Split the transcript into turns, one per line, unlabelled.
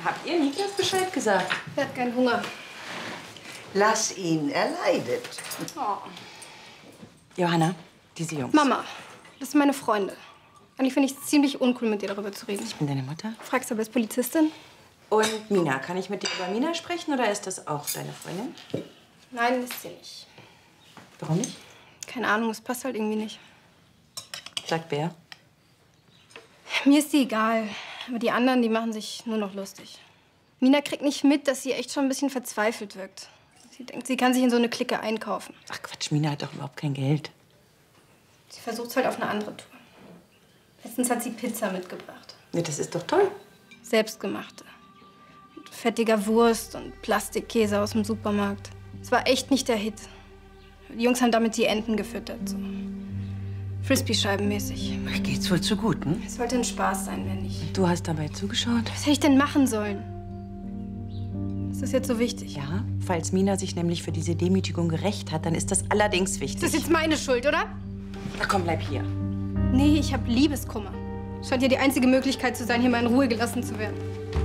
Habt ihr Niklas Bescheid gesagt?
Er hat keinen Hunger.
Lass ihn, er leidet.
Oh.
Johanna, diese Jungs.
Mama, das sind meine Freunde. Eigentlich finde ich es ziemlich uncool, mit dir darüber zu reden.
Ich bin deine Mutter.
Fragst du, aber ist Polizistin?
Und Mina, kann ich mit dir über Mina sprechen oder ist das auch deine Freundin?
Nein, ist sie nicht.
Warum nicht?
Keine Ahnung, es passt halt irgendwie nicht.
Sagt wer?
Mir ist sie egal. Aber die anderen, die machen sich nur noch lustig. Mina kriegt nicht mit, dass sie echt schon ein bisschen verzweifelt wirkt. Sie denkt, sie kann sich in so eine Clique einkaufen.
Ach Quatsch, Mina hat doch überhaupt kein Geld.
Sie versucht es halt auf eine andere Tour. Letztens hat sie Pizza mitgebracht.
Ja, das ist doch toll.
Selbstgemachte. Mit fettiger Wurst und Plastikkäse aus dem Supermarkt. Es war echt nicht der Hit. Die Jungs haben damit die Enten gefüttert. So. Frisbee-Scheiben-mäßig.
Geht's wohl zu gut, hm?
Es sollte ein Spaß sein, wenn nicht.
Du hast dabei zugeschaut?
Was hätte ich denn machen sollen? Ist das jetzt so wichtig?
Ja, falls Mina sich nämlich für diese Demütigung gerecht hat, dann ist das allerdings wichtig.
Ist das jetzt meine Schuld, oder?
Ach komm, bleib hier.
Nee, ich habe Liebeskummer. Scheint ja die einzige Möglichkeit zu sein, hier mal in Ruhe gelassen zu werden.